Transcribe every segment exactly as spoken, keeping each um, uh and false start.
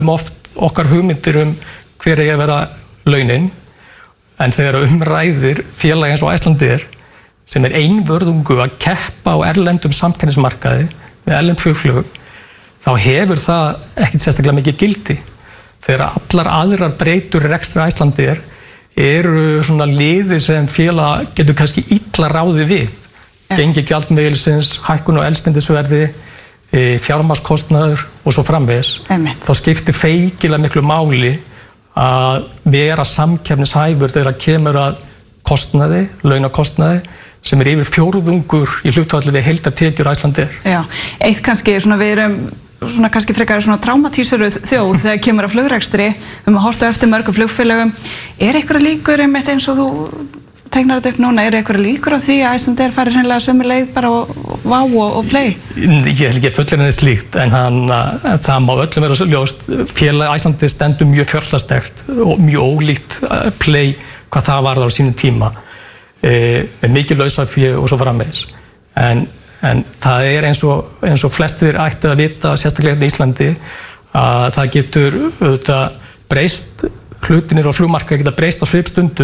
oft okkar hugmyndir um hver eigi að vera launin, en þegar umræðir félag eins og Icelandair sem er einvörðungu að keppa á erlendum samkeppnismarkaði með erlend flugfélög, þá hefur það ekkert sérstaklega mikið gildi. Þegar allar aðrar breytur í rekstri Icelandair eru svona liðir sem félag getur kannski illa ráði við. Gengi gjaldmiðilsins, hækkun á eldsneytisverði, fjármagnskostnaður og svo framvegis. Einmitt. Þá skiptir feikilega miklu máli að vera samkeppnishæfur þegar kemur að kostnaði, launakostnaði, sem er yfir fjórðungur í hlutfalli við heildartekjur Icelandair. Já, eitt kannski, svona við erum svona kannski frekar svona traumatíseruð þjóð þegar kemur að flugrekstri, um að horta eftir mörgum flugfélögum. Er einhverja líkur einmitt eins og þú tegnar þetta upp núna, er einhverja líkur á því að Icelandair fari hreinlega sömu leið bara á Wow og, og Play? Ég held ekki fullyrðið slíkt, en hann, það má öllum vera ljóst. Félag Icelandair stendur mjög fjörlastegt og mjög ólíkt Play hvað það var á sínum tíma, e, með mikið lausafé og svo framvegis. En, en það er eins og, eins og flestir ætti að vita, sérstaklega í Íslandi, að það getur auðvitað breyst, hlutinir á flugmarkaði geta breyst á svipstundu,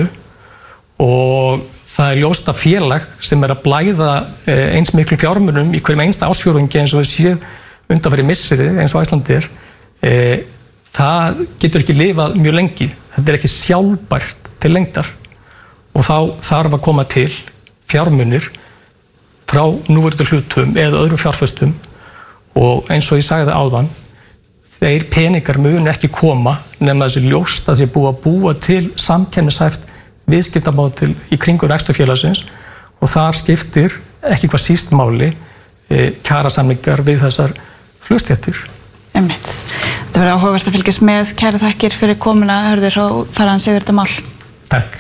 og það er ljóst að félag sem er að blæða eins miklu fjármunum í hverjum einsta ársfjórðungi eins og við séum undanfarið misseri eins og Icelandair, e, það getur ekki lifað mjög lengi. Þetta er ekki sjálfbært til lengdar og þá þarf að koma til fjármunir frá núverandi hlutum eða öðrum fjárfestum, og eins og ég sagði það áðan, þeir peningar munu ekki koma nema þessi ljóst að sé búið að búa til samkeppnishæft viðskiptamódel í kringum reksturfélagsins, og þar skiptir ekki hvað síst máli e, kjarasamningar við þessar flugstéttir. Einmitt. Þetta verður áhugavert að fylgjast með. Kærar þakkir fyrir komuna, Hörður, og faraðans yfir þetta mál. Takk.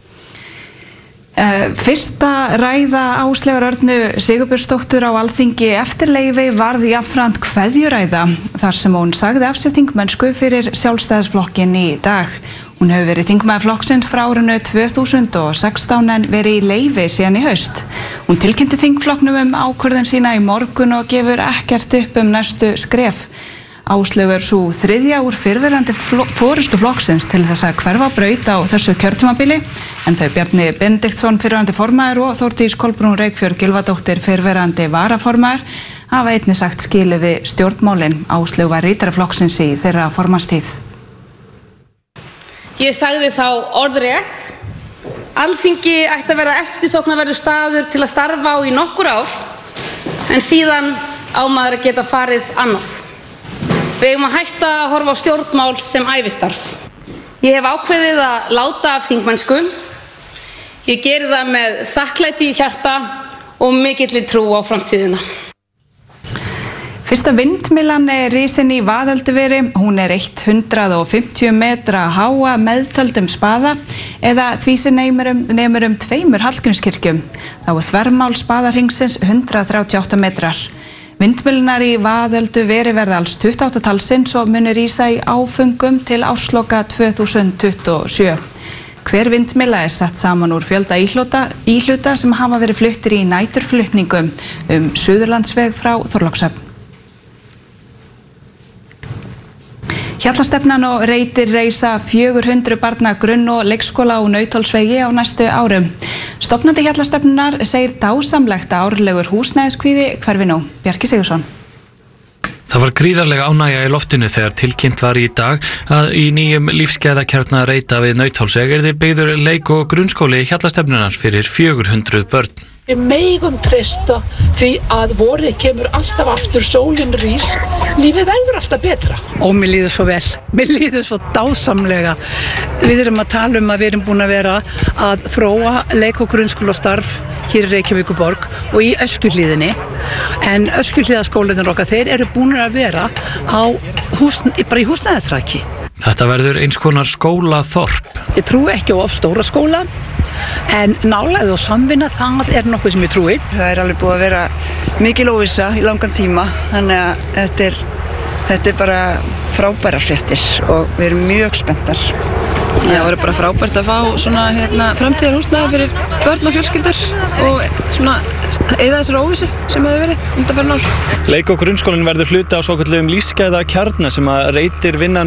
Uh, fyrsta ræða Áslaugar Örnu Sigurbjörnsdóttur á Alþingi eftir leyfi varð jafnframt kveðjuræða þar sem hún sagði af sér þingmennsku fyrir Sjálfstæðisflokkinn í dag. Hún hefur verið þingmaður flokksins frá árinu tvö þúsund og sextán en verið í leyfi síðan í haust. Hún tilkynnti þingflokknum um ákvörðun sína í morgun og gefur ekkert upp um næstu skref. Áslaug er sú þriðja úr fyrrverandi forystu flokksins til þess að hverfa braut á þessu kjörtímabili, en þau Bjarni Benediktsson fyrrverandi formaður og Þórdís Kolbrún Reykfjörð Gylfadóttir fyrrverandi varaformaður hafa einnig sagt skilið við stjórnmálin. Áslaug var ritari flokksins í þeirra formannstíð. Ég sagði þá orðrétt: Alþingi ætti að vera eftirsóknarverður staður til að starfa á í nokkur ár, en síðan á maður að geta farið annað. Við eigum að hætta að horfa á stjórnmál sem ævistarf. Ég hef ákveðið að láta af þingmennsku. Ég geri það með þakklæti í hjarta og mikilli trú á framtíðina. Fyrsta vindmyllan er risin í Vaðölduveri. Hún er hundrað og fimmtíu metra háa meðtöldum spaða eða því sem nemur um, nemur um tveimur Hallgrímskirkjum. Þá er þvermál spaðarhingsins hundrað þrjátíu og átta metrar. Vindmyllunar í Vaðölduveri verða alls tuttugu og átta talsins og munu rísa í áföngum til ársloka tvö þúsund tuttugu og sjö. Hver vindmylla er sett saman úr fjölda íhluta, íhluta sem hafa verið fluttir í næturflutningum um Suðurlandsveg frá Þorlákshöfn. Hjallastefnan og Reitir reisa fjögur hundruð barna grunn- og leikskóla á Nauthólsvegi á næstu árum. Stofnandi Hjallastefnunar segir dásamlegt að árlegur húsnæðiskvíði hverfi nú. Bjarki Sigursson. Það var gríðarlega ánægja í loftinu þegar tilkynnt var í dag að í nýjum lífsgæðakjarna Reita við Nauthólsveg yrði byggður leik- og grunnskóli Hjallastefnunar fyrir fjögur hundruð börn. Við megum treysta því að vorið kemur alltaf aftur, sólin rís, lífið verður alltaf betra. Og mér líður svo vel, mér líður svo dásamlega. Við erum að tala um að við erum búin að vera að þróa leik- og grunnskólastarf hér í Reykjavíkurborg og í Öskjuhlíðinni. En Öskjuhlíðaskólarnir okkar, þeir eru búin að vera á hús, bara í húsnæðisraki. Þetta verður eins konar skólaþorp. Ég trúi ekki á of stóra skóla, en nálægð og samvinna, það er nokkuð sem ég trúi. Það er alveg búið að vera mikil óvissa í langan tíma, þannig að þetta er, þetta er bara frábærar fréttir og við erum mjög spenntar. Það voru bara frábært að fá svona hérna, framtíðarhúsnæði fyrir börn og fjölskyldur og svona eyða þessari óvissu sem hefur verið undanfarin ár. Leik- og grunnskólinn verður hluti af svokölluðum lífsgæða kjarna sem að reitir vinna